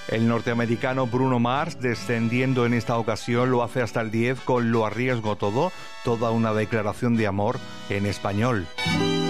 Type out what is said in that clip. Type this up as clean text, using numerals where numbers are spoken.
El norteamericano Bruno Mars, descendiendo en esta ocasión, lo hace hasta el 10 con Lo arriesgo todo, toda una declaración de amor en español.